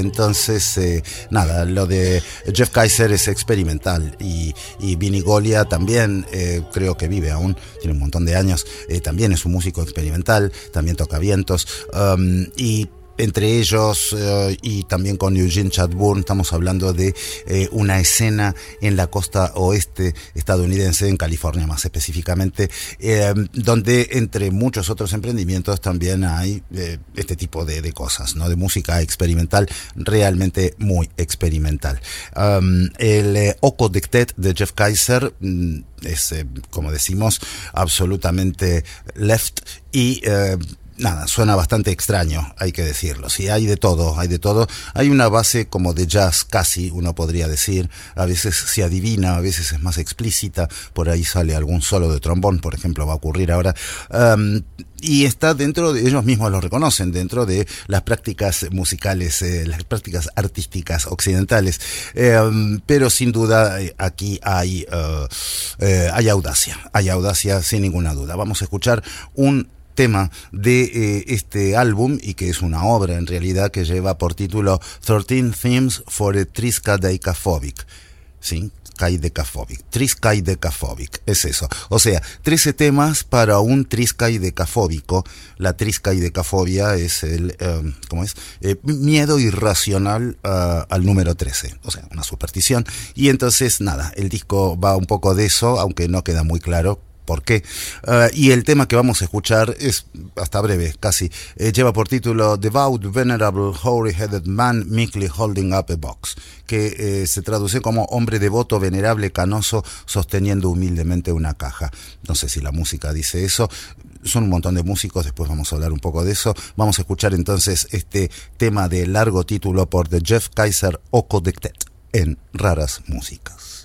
Entonces, nada, lo de Jeff Kaiser es experimental y Vinny Golia también, creo que vive aún, tiene un montón de años, también es un músico experimental, también toca vientos, y entre ellos y también con Eugene Chadbourne estamos hablando de una escena en la costa oeste estadounidense, en California más específicamente, donde entre muchos otros emprendimientos también hay este tipo de cosas, ¿no? De música experimental, realmente muy experimental. El Oko Dictet de Jeff Kaiser es, como decimos, absolutamente left y nada, suena bastante extraño, hay que decirlo. Sí, hay de todo, hay de todo. Hay una base como de jazz, casi, uno podría decir. A veces se adivina, a veces es más explícita. Por ahí sale algún solo de trombón, por ejemplo, va a ocurrir ahora. Y está dentro de, ellos mismos lo reconocen, dentro de las prácticas musicales, las prácticas artísticas occidentales. Pero sin duda aquí hay audacia sin ninguna duda. Vamos a escuchar un tema de este álbum, y que es una obra en realidad que lleva por título 13 Themes for a Triskaidekaphobic. ¿Sí? Triskaidekaphobic, es eso. O sea, 13 temas para un triskaidekafóbico. La triskaidekafobia es el, ¿cómo es? Miedo irracional al número 13. O sea, una superstición. Y entonces, nada, el disco va un poco de eso, aunque no queda muy claro por qué. Y el tema que vamos a escuchar es hasta breve, casi. Lleva por título Devout Venerable Hoary-Headed Man Meekly Holding Up a Box, que se traduce como hombre devoto, venerable, canoso, sosteniendo humildemente una caja. No sé si la música dice eso. Son un montón de músicos, después vamos a hablar un poco de eso. Vamos a escuchar entonces este tema de largo título por The Jeff Kaiser Oko Dictet en Raras Músicas.